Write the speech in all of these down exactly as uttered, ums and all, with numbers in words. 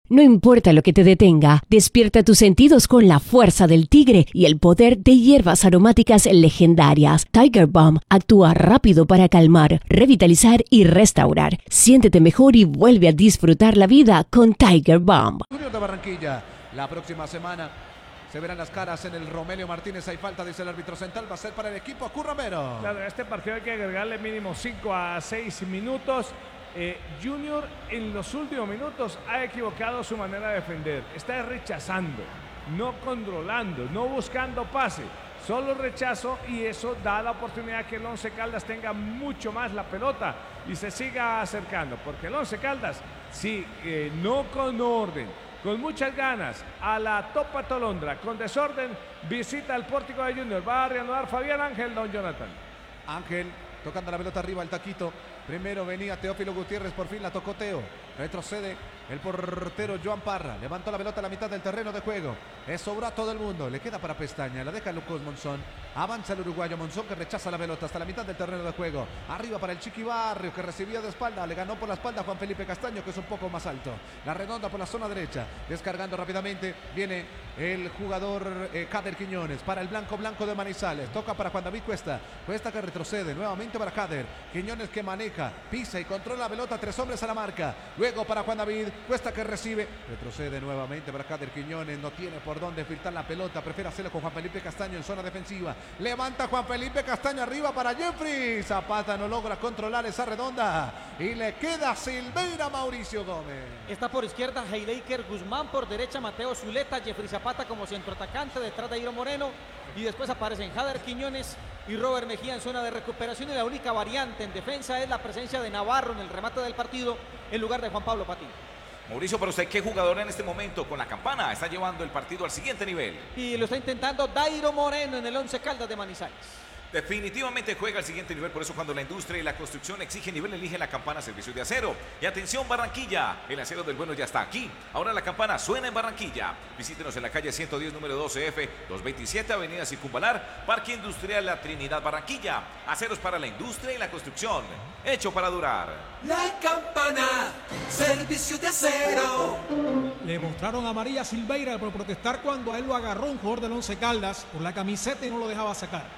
No importa lo que te detenga, despierta tus sentidos con la fuerza del tigre y el poder de hierbas aromáticas legendarias. Tiger Balm actúa rápido para calmar, revitalizar y restaurar. Siéntete mejor y vuelve a disfrutar la vida con Tiger Balm. Junior de Barranquilla, la próxima semana se verán las caras en el Romelio Martínez. Hay falta, dice el árbitro central, va a ser para el equipo Currambero. Claro, en este partido hay que agregarle mínimo cinco a seis minutos. Eh, Junior en los últimos minutos ha equivocado su manera de defender. Está rechazando, no controlando, no buscando pase, solo rechazo, y eso da la oportunidad que el Once Caldas tenga mucho más la pelota y se siga acercando, porque el Once Caldas, si eh, no con orden, con muchas ganas, a la Topa Tolondra, con desorden, visita el pórtico de Junior. Va a reanudar Fabián Ángel, don Jonathan. Ángel tocando la pelota arriba, el taquito. Primero venía Teófilo Gutiérrez, por fin la tocó Teo. Retrocede el portero Joan Parra. Levantó la pelota a la mitad del terreno de juego. Es sobró a todo el mundo. Le queda para Pestaña. La deja Lucas Monzón. Avanza el uruguayo Monzón, que rechaza la pelota hasta la mitad del terreno de juego. Arriba para el Chiqui Barrio, que recibió de espalda. Le ganó por la espalda Juan Felipe Castaño, que es un poco más alto. La redonda por la zona derecha. Descargando rápidamente. Viene el jugador eh, Kader Quiñones. Para el blanco blanco de Manizales. Toca para Juan David Cuesta. Cuesta que retrocede. Nuevamente para Kader. Quiñones que maneja. Pisa y controla la pelota. Tres hombres a la marca. Luego para Juan David. Cuesta que recibe. Retrocede nuevamente para Kader Quiñones. No tiene por dónde filtrar la pelota. Prefiere hacerlo con Juan Felipe Castaño en zona defensiva. Levanta Juan Felipe Castaño arriba para Jeffrey. Zapata no logra controlar esa redonda. Y le queda Silveira Mauricio Gómez. Está por izquierda Heidecker Guzmán. Por derecha Mateo Zuleta. Jeffrey Zapata como centroatacante detrás de Iro Moreno. Y después aparecen Jader Quiñones y Robert Mejía en zona de recuperación. Y la única variante en defensa es la presencia de Navarro en el remate del partido en lugar de Juan Pablo Patiño. Mauricio, para usted, ¿qué jugador en este momento con la campana está llevando el partido al siguiente nivel? Y lo está intentando Dairo Moreno en el Once Caldas de Manizales. Definitivamente juega al siguiente nivel, por eso cuando la industria y la construcción exigen nivel, elige la campana Servicios de Acero. Y atención Barranquilla, el acero del bueno ya está aquí. Ahora la campana suena en Barranquilla. Visítenos en la calle ciento diez, número doce F, doscientos veintisiete, avenida Circunvalar, Parque Industrial La Trinidad, Barranquilla. Aceros para la industria y la construcción, hecho para durar. La campana, Servicios de Acero. Le mostraron a María Silveira por protestar cuando a él lo agarró un jugador del Once Caldas por la camiseta y no lo dejaba sacar.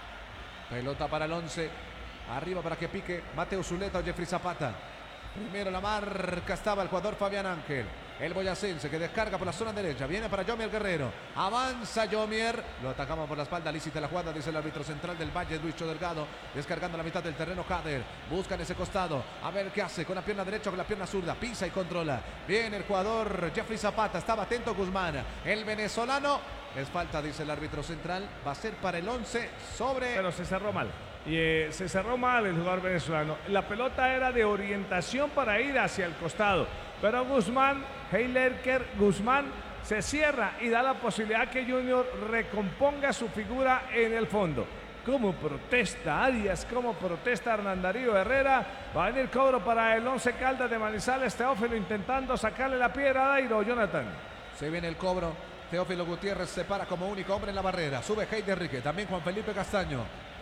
Pelota para el once. Arriba para que pique Mateo Zuleta o Jeffrey Zapata. Primero la marca estaba el jugador Fabián Ángel. El boyacense que descarga por la zona derecha. Viene para Yomier Guerrero. Avanza Yomier. Lo atacamos por la espalda. Lícita la jugada, dice el árbitro central del Valle, Lucho Delgado. Descargando la mitad del terreno Kader. Buscan ese costado. A ver qué hace con la pierna derecha o con la pierna zurda. Pisa y controla. Viene el jugador Jeffrey Zapata. Estaba atento Guzmán. El venezolano. Es falta, dice el árbitro central. Va a ser para el once sobre... Pero se cerró mal. Y eh, se cerró mal el jugador venezolano. La pelota era de orientación para ir hacia el costado. Pero Guzmán, Heilerker Guzmán, se cierra y da la posibilidad que Junior recomponga su figura en el fondo. Como protesta Arias, como protesta Hernán Darío Herrera. Va a venir cobro para el Once Caldas de Manizales. Teófilo intentando sacarle la piedra a Dairo, Jonathan. Se viene el cobro. Teófilo Gutiérrez se para como único hombre en la barrera. Sube Heider Enrique, también Juan Felipe Castaño.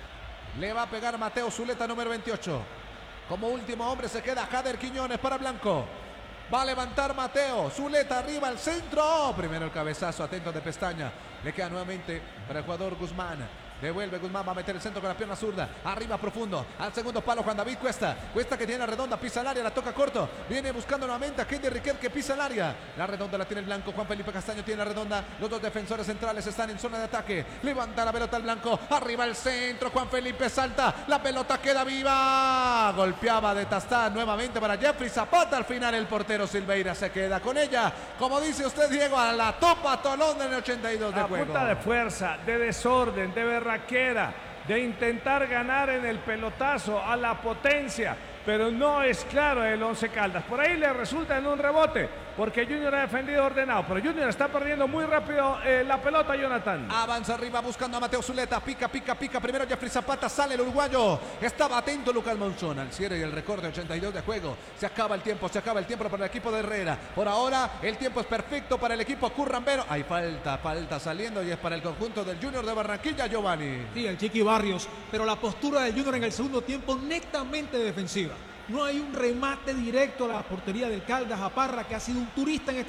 Le va a pegar Mateo Zuleta, número veintiocho. Como último hombre se queda Jader Quiñones para Blanco. Va a levantar Mateo Zuleta arriba al centro. Primero el cabezazo, atento de Pestaña. Le queda nuevamente para el jugador Guzmán. Devuelve Guzmán, va a meter el centro con la pierna zurda. Arriba profundo, al segundo palo Juan David Cuesta. Cuesta que tiene la redonda, pisa el área, la toca corto. Viene buscando nuevamente a Heider Riquet que pisa el área. La redonda la tiene el blanco, Juan Felipe Castaño tiene la redonda. Los dos defensores centrales están en zona de ataque. Levanta la pelota al blanco, arriba el centro. Juan Felipe salta, la pelota queda viva. Golpeaba de Tastá nuevamente para Jeffrey Zapata. Al final el portero Silveira se queda con ella. Como dice usted, Diego, a la Topa Tolondra en el ochenta y dos de a juego. Punta de fuerza, de desorden, de berraquera, de intentar ganar en el pelotazo a la potencia, pero no es claro el Once Caldas. Por ahí le resulta en un rebote, porque Junior ha defendido ordenado, pero Junior está perdiendo muy rápido eh, la pelota, Jonathan. Avanza arriba buscando a Mateo Zuleta, pica, pica, pica, primero Jeffrey Zapata, sale el uruguayo, estaba atento Lucas Monzón al cierre y el récord de ochenta y dos de juego. Se acaba el tiempo, se acaba el tiempo para el equipo de Herrera. Por ahora el tiempo es perfecto para el equipo currambero. Hay falta, falta saliendo y es para el conjunto del Junior de Barranquilla, Giovanni. Sí, el Chiqui Barrios, pero la postura del Junior en el segundo tiempo netamente defensiva. No hay un remate directo a la portería del Caldas a Parra, que ha sido un turista en este